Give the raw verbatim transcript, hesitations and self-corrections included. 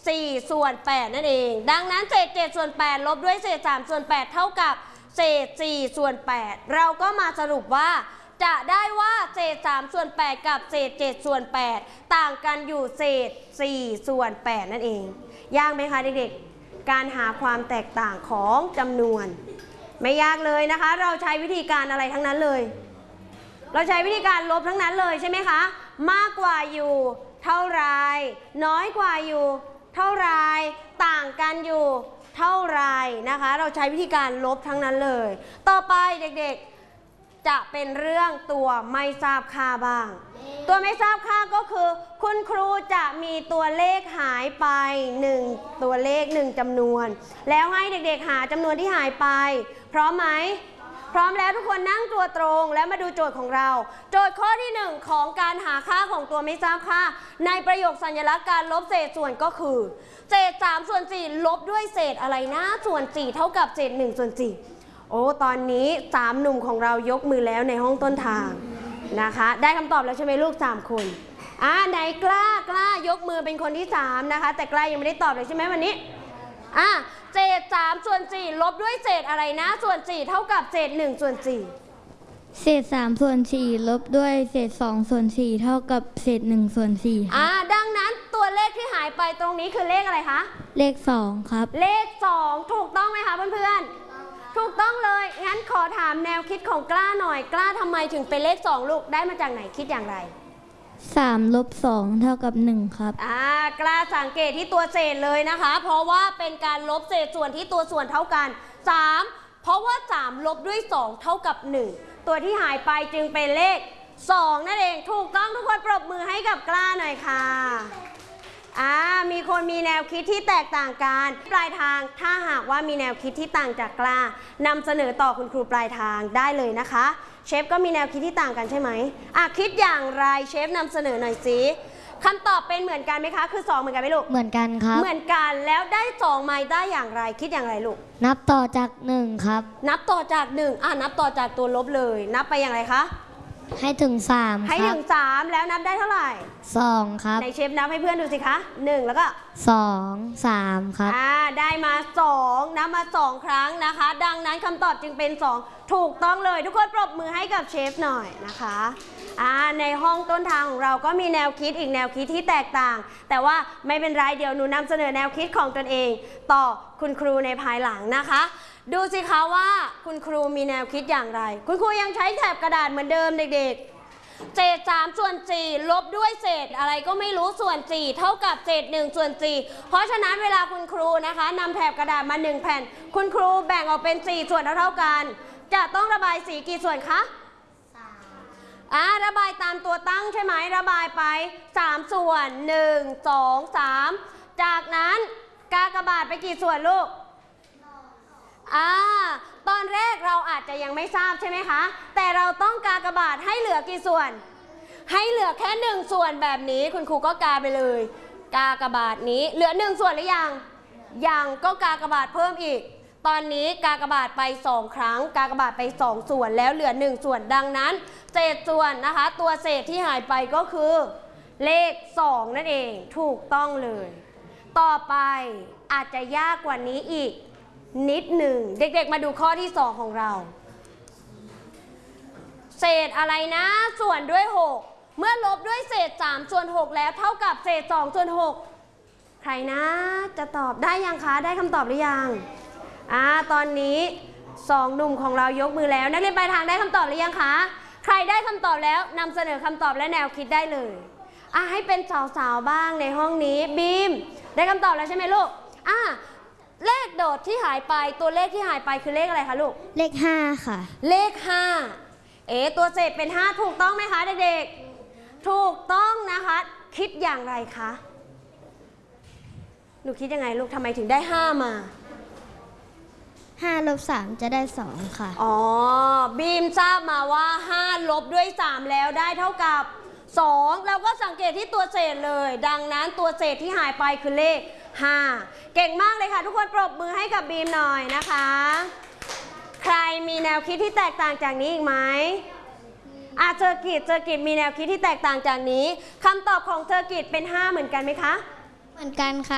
สี่ส่วนแปดนั่นเองดังนั้นเศษเจ็ดส่วนแปดลบด้วยเศษสามส่วนแปดเท่ากับเศษสี่ส่วนแปดเราก็มาสรุปว่าจะได้ว่าเศษสามส่วนแปดกับเศษเจ็ดส่วนแปดต่างกันอยู่เศษสี่ส่วนแปดนั่นเองยากไหมคะเด็กๆการหาความแตกต่างของจำนวนไม่ยากเลยนะคะเราใช้วิธีการอะไรทั้งนั้นเลยเราใช้วิธีการลบทั้งนั้นเลยใช่ไหมคะมากกว่าอยู่เท่าไรน้อยกว่าอยู่เท่าไรต่างกันอยู่เท่าไรนะคะเราใช้วิธีการลบทั้งนั้นเลยต่อไปเด็กๆจะเป็นเรื่องตัวไม่ทราบค่าบ้างตัวไม่ทราบค่าก็คือคุณครูจะมีตัวเลขหายไปหนึ่งตัวเลขหนึ่งจำนวนแล้วให้เด็กๆหาจำนวนที่หายไปพร้อมไหมพร้อมแล้วทุกคนนั่งตัวตรงแล้วมาดูโจทย์ของเราโจทย์ข้อที่หนึ่งของการหาค่าของตัวไม่ทราบค่าในประโยคสัญลักษณ์การลบเศษส่วนก็คือเศษสามส่วนสี่ลบด้วยเศษอะไรนะส่วนสี่เท่ากับเศษหนึ่งส่วนสี่โอ้ตอนนี้สามหนุ่มของเรายกมือแล้วในห้องต้นทางนะคะได้คำตอบแล้วใช่ไหมลูกสามคนอ่าไหนกล้ากล้ายกมือเป็นคนที่สามนะคะแต่กล้ายังไม่ได้ตอบเลยใช่ไหมวันนี้อ่ะเศษสามส่วนสี่ลบด้วยเศษอะไรนะส่วนสี่เท่ากับเศษหนึ่งส่วนสี่เศษสามส่วนสี่ลบด้วยเศษสองส่วนสี่เท่ากับเศษหนึ่งส่วนสี่อ่าดังนั้นตัวเลขที่หายไปตรงนี้คือเลขอะไรคะเลขสองครับเลขสองถูกต้องไหมคะเพื่อนๆถูกต้องเลยงั้นขอถามแนวคิดของกล้าหน่อยกล้าทำไมถึงเป็นเลขสองลูกได้มาจากไหนคิดอย่างไรสามลบสองเท่ากับหนึ่งครับอ่ากล้าสังเกตที่ตัวเศษเลยนะคะเพราะว่าเป็นการลบเศษส่วนที่ตัวส่วนเท่ากันสามเพราะว่าสามลบด้วยสองเท่ากับหนึ่งตัวที่หายไปจึงเป็นเลขสองนั่นเองถูกต้องทุกคนปรบมือให้กับกล้าหน่อยค่ะอ่ามีคนมีแนวคิดที่แตกต่างกันปลายทางถ้าหากว่ามีแนวคิดที่ต่างจากกล้านำเสนอต่อคุณครูปลายทางได้เลยนะคะเชฟก็มีแนวคิดที่ต่างกันใช่ไหมอ่ะคิดอย่างไรเชฟนำเสนอหน่อยสิคำตอบเป็นเหมือนกันไหมคะคือสองเหมือนกันไหมลูกเหมือนกันครับเหมือนกันแล้วได้สองไหมได้อย่างไรคิดอย่างไรลูกนับต่อจากหนึ่งครับนับต่อจากหนึ่งอ่ะนับต่อจากตัวลบเลยนับไปอย่างไรคะให้ถึงสามให้ถึงสามแล้วนับได้เท่าไหร่สองครับในเชฟนับให้เพื่อนดูสิคะหนึ่งแล้วก็สองสามครับอ่าได้มาสองนับมาสองครั้งนะคะดังนั้นคำตอบจึงเป็นสองถูกต้องเลยทุกคนปรบมือให้กับเชฟหน่อยนะคะอ่าในห้องต้นทางของเราก็มีแนวคิดอีกแนวคิดที่แตกต่างแต่ว่าไม่เป็นไรเดี๋ยวหนูนำเสนอแนวคิดของตนเองต่อคุณครูในภายหลังนะคะดูสิคะว่าคุณครูมีแนวคิดอย่างไรคุณครูยังใช้แถบกระดาษเหมือนเดิมเด็กๆเศษสามส่วนสี่ลบด้วยเศษอะไรก็ไม่รู้ส่วนสี่เท่ากับเศษหนึ่งส่วนสี่เพราะฉะนั้นเวลาคุณครูนะคะนำแถบกระดาษมาหนึ่งแผ่นคุณครูแบ่งออกเป็นสี่ส่วนเท่าๆกันจะต้องระบายสีกี่ส่วนคะสามอ่าระบายตามตัวตั้งใช่ไหมระบายไปสามส่วนหนึ่ง สอง สามจากนั้นกากบาทไปกี่ส่วนลูกอ่าตอนแรกเราอาจจะยังไม่ทราบใช่ไหมคะแต่เราต้องกากบาทให้เหลือกี่ส่วนให้เหลือแค่หนึ่งส่วนแบบนี้คุณครูก็กาไปเลยกากบาทนี้เหลือหนึ่งส่วนหรือยังยังก็กากบาทเพิ่มอีกตอนนี้กากบาทไปสองครั้งกากบาทไปสองส่วนแล้วเหลือหนึ่งส่วนดังนั้นเศษส่วนนะคะตัวเศษที่หายไปก็คือเลขสองนั่นเองถูกต้องเลยต่อไปอาจจะยากกว่านี้อีกนิดหนึ่งเด็กๆมาดูข้อที่สองของเราเศษอะไรนะส่วนด้วยหกเมื่อลบด้วยเศษสามส่วนหกแล้วเท่ากับเศษสองส่วนหกใครนะจะตอบได้ยังคะได้คำตอบหรือยังอ่าตอนนี้สองหนุ่มของเรายกมือแล้วนักเรียนปลายทางได้คำตอบหรือยังคะใครได้คำตอบแล้วนำเสนอคำตอบและแนวคิดได้เลยอ่ะให้เป็นสาวๆบ้างในห้องนี้บีมได้คำตอบแล้วใช่ไหมลูกอ่ะเลขโดดที่หายไปตัวเลขที่หายไปคือเลขอะไรคะลูกเลขห้าค่ะเลขห้าเอ๋ตัวเศษเป็นห้าถูกต้องไหมคะเด็กๆถูกต้องนะคะคิดอย่างไรคะหนูคิดยังไงลูกทำไมถึงได้ห้ามาห้าลบสามจะได้สองค่ะอ๋อบีมทราบมาว่าห้าลบด้วยสามแล้วได้เท่ากับสองเราก็สังเกตที่ตัวเศษเลยดังนั้นตัวเศษที่หายไปคือเลขห้าเก่งมากเลยค่ะทุกคนปรบมือให้กับบีมหน่อยนะคะใครมีแนวคิดที่แตกต่างจากนี้อีกไหมอาเจอกิจเจอกิจมีแนวคิดที่แตกต่างจากนี้คำตอบของเจอกิจเป็นห้าเหมือนกันไหมคะเหมือนกันค่ะ